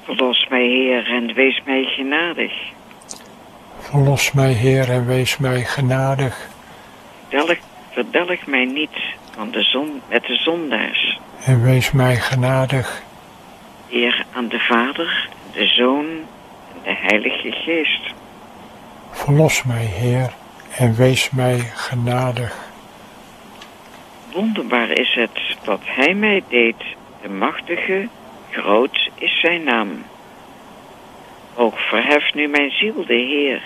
Verlos mij, Heer, en wees mij genadig. Verlos mij, Heer, en wees mij genadig. Verdelg mij niet van met de zondaars. En wees mij genadig. Heer, aan de Vader, de Zoon en de Heilige Geest. Verlos mij, Heer, en wees mij genadig. Wonderbaar is het wat Hij mij deed, de machtige, groot is zijn naam. Ook verheft nu mijn ziel de Heer.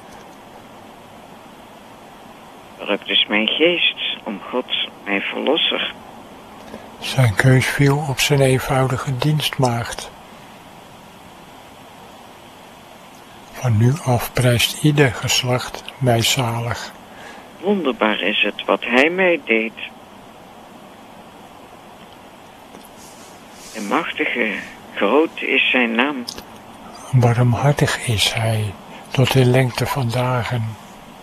Verrukt is mijn geest om God, mijn verlosser. Zijn keus viel op zijn eenvoudige dienstmaagd. Van nu af prijst ieder geslacht mij zalig. Wonderbaar is het wat Hij mij deed. De machtige, groot is zijn naam. Barmhartig is Hij, tot in lengte van dagen.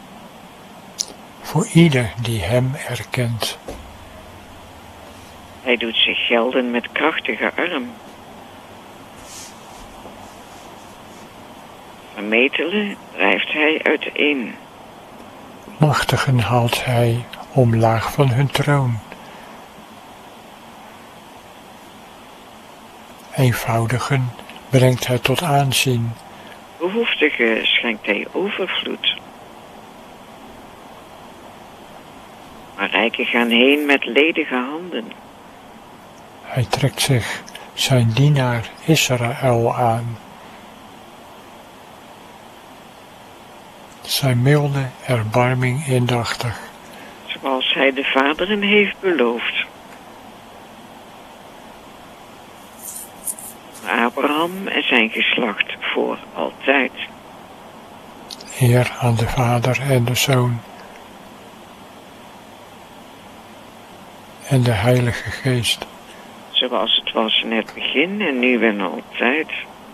Voor ieder die Hem erkent. Hij doet zich gelden met krachtige arm. Vermetelen drijft Hij uiteen. Machtigen haalt Hij omlaag van hun troon. Eenvoudigen brengt Hij tot aanzien. Behoeftigen schenkt Hij overvloed. Maar rijken gaan heen met ledige handen. Hij trekt zich zijn dienaar Israël aan. Zijn milde erbarming indachtig. Zoals Hij de vaderen heeft beloofd. Abraham en zijn geslacht voor altijd. Heer aan de Vader en de Zoon en de Heilige Geest. Zoals het was in het begin en nu en altijd.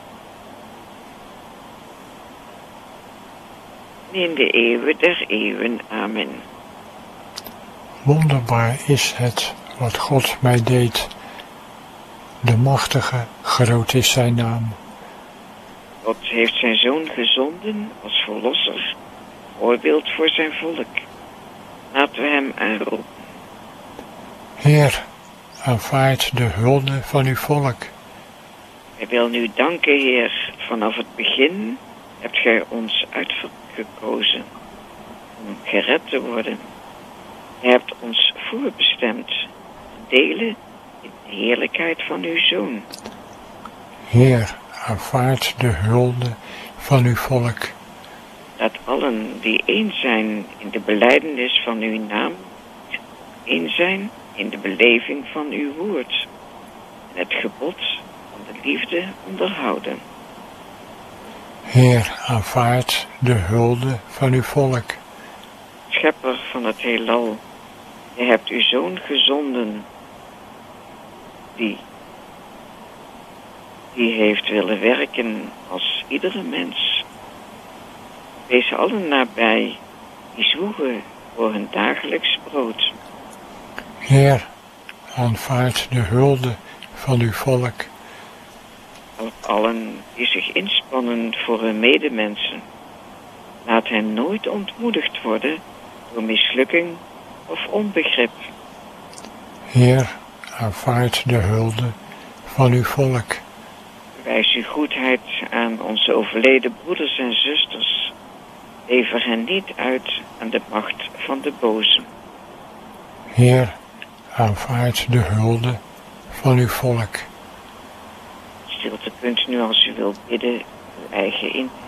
In de eeuwen der eeuwen. Amen. Wonderbaar is het wat God mij deed. De machtige, groot is zijn naam. God heeft zijn Zoon gezonden als verlosser, voorbeeld voor zijn volk. Laten we hem aanroepen. Heer, aanvaard de hulde van uw volk. Wij willen u danken, Heer. Vanaf het begin hebt gij ons uitgekozen om gered te worden. Gij hebt ons voorbestemd te delen in de heerlijkheid van uw Zoon. Heer, aanvaard de hulde van uw volk. Dat allen die één zijn in de belijdenis van uw naam, één zijn in de beleving van uw woord en het gebod van de liefde onderhouden. Heer, aanvaard de hulde van uw volk. Schepper van het heelal, gij hebt uw Zoon gezonden, die heeft willen werken als iedere mens. Wees allen nabij, die zwoegen voor hun dagelijks brood. Heer, aanvaard de hulde van uw volk. Help allen die zich inspannen voor hun medemensen. Laat hen nooit ontmoedigd worden door mislukking of onbegrip. Heer, aanvaard de hulde van uw volk. Wijs uw goedheid aan onze overleden broeders en zusters. Lever hen niet uit aan de macht van de boze. Heer, aanvaard de hulde van uw volk. Stilte kunt u als u wilt bidden uw eigen in